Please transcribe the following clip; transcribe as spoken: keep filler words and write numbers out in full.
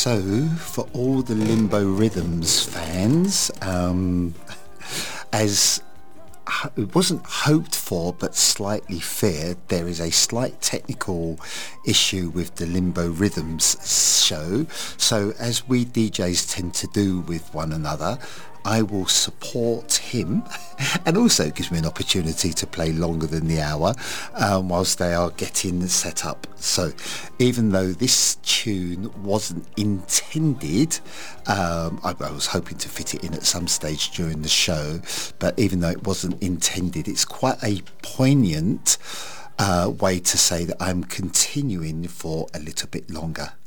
So, for all the Limbo Rhythms fans, um, as it wasn't hoped for but slightly feared, there is a slight technical issue with the Limbo Rhythms show. So, as we D Js tend to do with one another, I will support him, and also it gives me an opportunity to play longer than the hour um, whilst they are getting set up. So even though this tune wasn't intended, um, I, I was hoping to fit it in at some stage during the show, but even though it wasn't intended, it's quite a poignant uh, way to say that I'm continuing for a little bit longer.